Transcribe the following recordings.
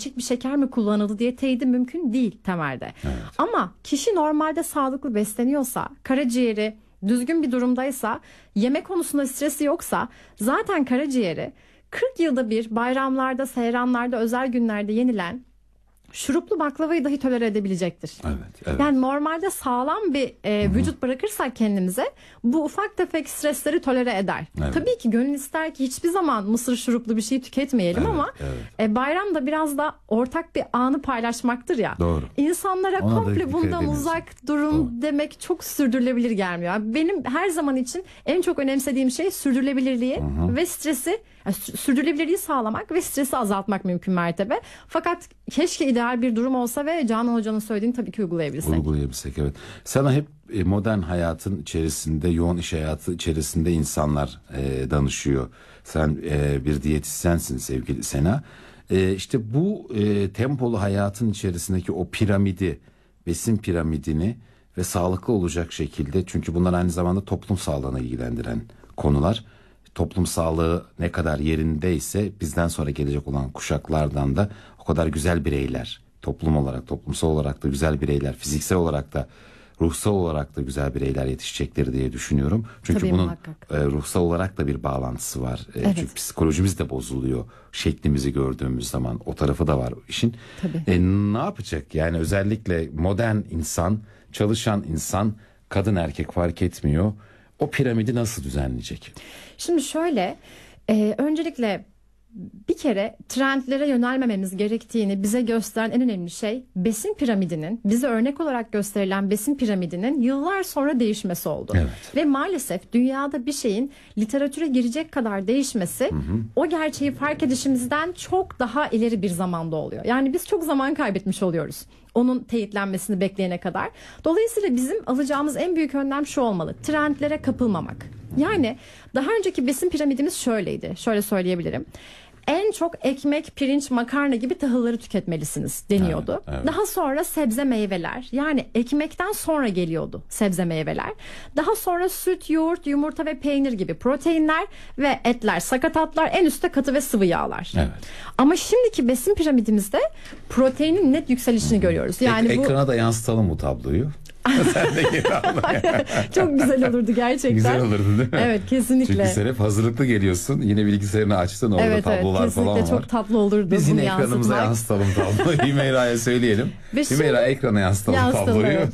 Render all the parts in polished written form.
gerçek bir şeker mi kullanıldı diye teyidi mümkün değil temelde. Evet. Ama kişi normalde sağlıklı besleniyorsa, karaciğeri düzgün bir durumdaysa, yemek konusunda stresi yoksa zaten karaciğeri 40 yılda bir bayramlarda, seyranlarda, özel günlerde yenilen şuruplu baklavayı dahi tolere edebilecektir. Evet. Yani normalde sağlam bir vücut bırakırsak kendimize bu ufak tefek stresleri tolere eder. Evet. Tabii ki gönül ister ki hiçbir zaman mısır şuruplu bir şey tüketmeyelim ama bayram da biraz da ortak bir anı paylaşmaktır ya. Doğru. İnsanlara Ona da komple dikkat bundan edemiyorsun. uzak durun demek çok sürdürülebilir gelmiyor. Benim her zaman için en çok önemsediğim şey sürdürülebilirliği ve stresi, yani sürdürülebilirliği sağlamak ve stresi azaltmak mümkün mertebe. Fakat keşke ideal bir durum olsa ve Canan Hoca'nın söylediğini tabii ki uygulayabilsek. Evet. Sana hep modern hayatın içerisinde, yoğun iş hayatı içerisinde insanlar danışıyor. Sen bir diyetisyensin sevgili Sena. İşte bu tempolu hayatın içerisindeki o piramidi, besin piramidini ve sağlıklı olacak şekilde, çünkü bunlar aynı zamanda toplum sağlığını ilgilendiren konular. Toplum sağlığı ne kadar yerindeyse bizden sonra gelecek olan kuşaklardan da o kadar güzel bireyler, toplum olarak, toplumsal olarak da güzel bireyler, fiziksel olarak da, ruhsal olarak da güzel bireyler yetişecekleri diye düşünüyorum. Çünkü Tabii, bunun muhakkak. Ruhsal olarak da bir bağlantısı var. Evet. Çünkü psikolojimiz de bozuluyor şeklimizi gördüğümüz zaman. O tarafı da var işin. Tabii. Ne yapacak? Yani özellikle modern insan, çalışan insan, kadın erkek fark etmiyor. O piramidi nasıl düzenleyecek? Şimdi şöyle, öncelikle bir kere trendlere yönelmememiz gerektiğini bize gösteren en önemli şey besin piramidinin, bize örnek olarak gösterilen besin piramidinin yıllar sonra değişmesi oldu. Evet. Ve maalesef dünyada bir şeyin literatüre girecek kadar değişmesi o gerçeği fark edişimizden çok daha ileri bir zamanda oluyor. Yani biz çok zaman kaybetmiş oluyoruz onun teyitlenmesini bekleyene kadar. Dolayısıyla bizim alacağımız en büyük önlem şu olmalı: trendlere kapılmamak. Yani daha önceki besin piramidimiz şöyleydi. Şöyle söyleyebilirim. En çok ekmek, pirinç, makarna gibi tahılları tüketmelisiniz deniyordu. Evet. Daha sonra sebze meyveler, yani ekmekten sonra geliyordu sebze meyveler. Daha sonra süt, yoğurt, yumurta ve peynir gibi proteinler ve etler, sakatatlar, en üstte katı ve sıvı yağlar. Evet. Ama şimdiki besin piramidimizde proteinin net yükselişini görüyoruz. Yani Ekrana da yansıtalım bu tabloyu. Sen de geri al. çok güzel olurdu gerçekten. Güzel olurdu değil mi? Evet, kesinlikle. Çünkü sen hep hazırlıklı geliyorsun. Yine bilgisayarını açtın, orada Evet, tablolar falan var. kesinlikle çok tatlı olurdu. Biz yine bunu ekranımıza yansıtmak. yansıtalım tabloyu. Hümeyra'ya söyleyelim. Ve Hümeyra, ekrana yansıtalım tabloyu. evet.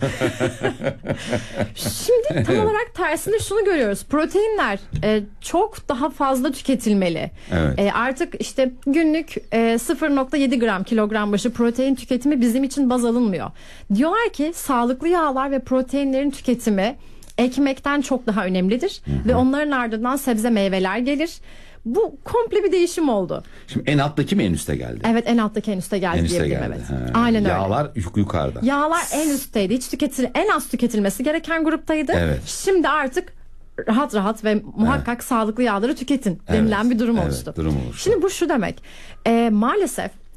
Şimdi tam olarak tersinde şunu görüyoruz. Proteinler çok daha fazla tüketilmeli. Evet. Artık işte günlük 0,7 gram kilogram başı protein tüketimi bizim için baz alınmıyor. Diyorlar ki sağlıklı yağlar ve proteinlerin tüketimi ekmekten çok daha önemlidir. Ve onların ardından sebze meyveler gelir. Bu komple bir değişim oldu. Şimdi en alttaki mi en üste geldi? Evet, en alttaki en üste geldi En üste diyebilirim. geldi. Evet. Ha. Aynen öyle. Yağlar yukarıda. Yağlar en üstteydi. En az tüketilmesi gereken gruptaydı. Evet. Şimdi artık rahat ve muhakkak sağlıklı yağları tüketin denilen bir durum oluştu. Durum oluştu. Şimdi bu şu demek. Maalesef